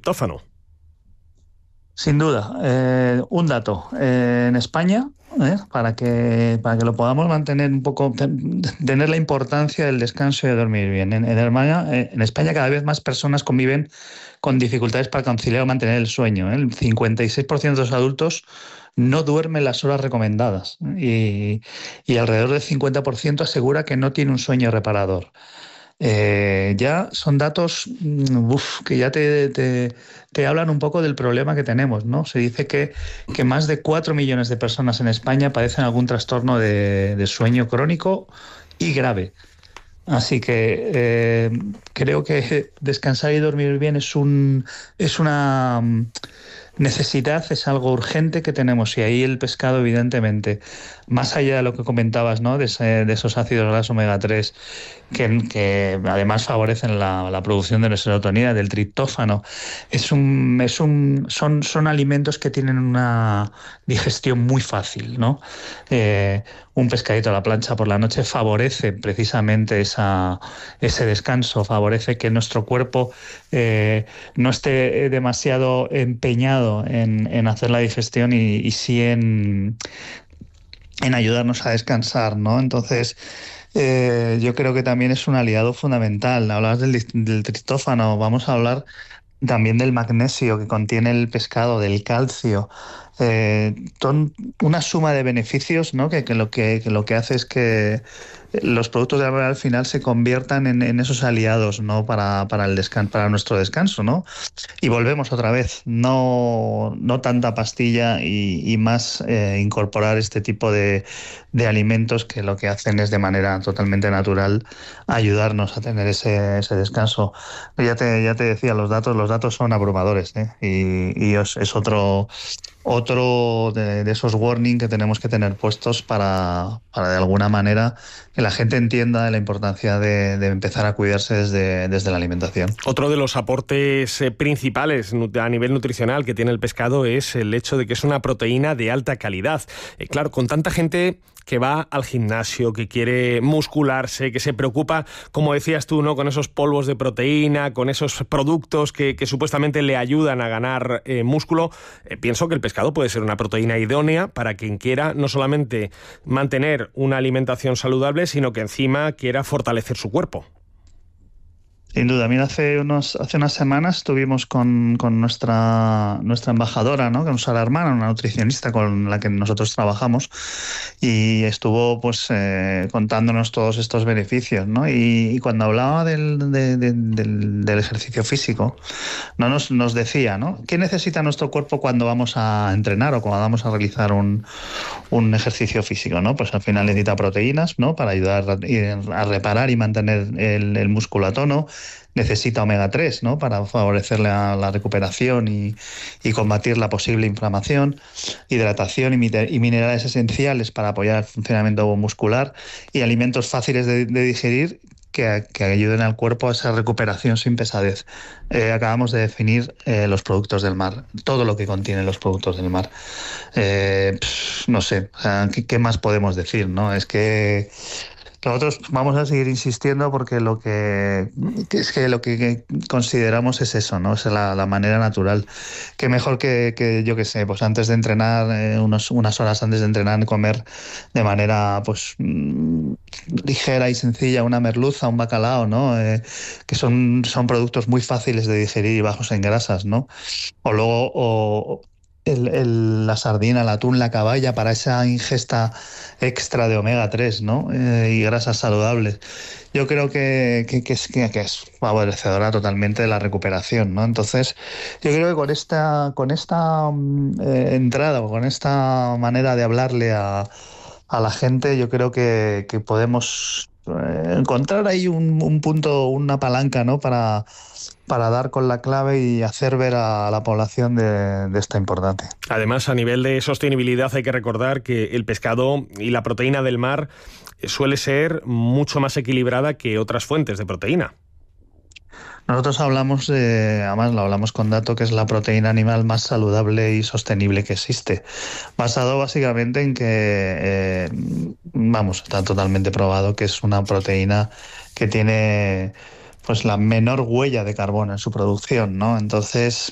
triptófano. Sin duda. Un dato. En España, para que lo podamos mantener un poco, tener la importancia del descanso y de dormir bien. En España cada vez más personas conviven con dificultades para conciliar o mantener el sueño. El 56% de los adultos no duerme las horas recomendadas y alrededor del 50% asegura que no tiene un sueño reparador. Ya son datos que ya te hablan un poco del problema que tenemos, ¿no? Se dice que más de 4 millones de personas en España padecen algún trastorno de sueño crónico y grave. Así que creo que descansar y dormir bien es una necesidad, es algo urgente que tenemos, y ahí el pescado, evidentemente, más allá de lo que comentabas, ¿no? de esos ácidos grasos omega 3 que además favorecen la producción de la serotonina, del triptófano, son alimentos que tienen una digestión muy fácil, ¿no? Un pescadito a la plancha por la noche favorece precisamente ese descanso, favorece que nuestro cuerpo no esté demasiado empeñado en hacer la digestión y sí en ayudarnos a descansar, ¿no? Entonces, yo creo que también es un aliado fundamental. Hablabas del triptófano, vamos a hablar también del magnesio que contiene el pescado, del calcio. Son una suma de beneficios, ¿no? que lo que hace es que los productos de la mar al final se conviertan en esos aliados, ¿no? para nuestro descanso, ¿no? Y volvemos otra vez, no tanta pastilla y más incorporar este tipo de alimentos que lo que hacen es de manera totalmente natural ayudarnos a tener ese descanso. Ya te decía, los datos son abrumadores, y es otro de esos warning que tenemos que tener puestos para de alguna manera que la gente entienda la importancia de empezar a cuidarse desde la alimentación. Otro de los aportes principales a nivel nutricional que tiene el pescado es el hecho de que es una proteína de alta calidad. Claro, con tanta gente que va al gimnasio, que quiere muscularse, que se preocupa, como decías tú, ¿no? Con esos polvos de proteína, con esos productos que supuestamente le ayudan a ganar músculo, pienso que el pescado puede ser una proteína idónea para quien quiera no solamente mantener una alimentación saludable, sino que encima quiera fortalecer su cuerpo. Sin duda. Mira, hace unas semanas estuvimos con nuestra embajadora, ¿no? Con Sara Hermana, una nutricionista con la que nosotros trabajamos, y estuvo pues contándonos todos estos beneficios, ¿no? Y cuando hablaba del ejercicio físico, no nos decía, ¿no? ¿Qué necesita nuestro cuerpo cuando vamos a entrenar o cuando vamos a realizar un ejercicio físico, ¿no? Pues al final necesita proteínas, ¿no? Para ayudar a reparar y mantener el músculo a tono. Necesita omega 3, ¿no? Para favorecer la recuperación y combatir la posible inflamación, hidratación y minerales esenciales para apoyar el funcionamiento muscular, y alimentos fáciles de digerir que ayuden al cuerpo a esa recuperación sin pesadez. Acabamos de definir los productos del mar, todo lo que contienen los productos del mar. No sé, o sea, ¿qué más podemos decir, no? Es que nosotros vamos a seguir insistiendo porque lo que consideramos es eso, ¿no? Es la manera natural. Que mejor que yo qué sé, pues antes de entrenar, unas horas antes de entrenar, comer de manera pues ligera y sencilla una merluza, un bacalao, ¿no? Que son productos muy fáciles de digerir y bajos en grasas, ¿no? O luego la sardina, el atún, la caballa, para esa ingesta extra de omega 3, ¿no? Y grasas saludables. Yo creo que es favorecedora totalmente de la recuperación, ¿no? Entonces, yo creo que con esta entrada o con esta manera de hablarle a la gente, yo creo que podemos encontrar ahí un punto, una palanca, ¿no? Para dar con la clave y hacer ver a la población de esta importancia. Además, a nivel de sostenibilidad, hay que recordar que el pescado y la proteína del mar suele ser mucho más equilibrada que otras fuentes de proteína. Nosotros además lo hablamos con dato, que es la proteína animal más saludable y sostenible que existe, basado básicamente en que, está totalmente probado que es una proteína que tiene pues la menor huella de carbono en su producción, ¿no? Entonces,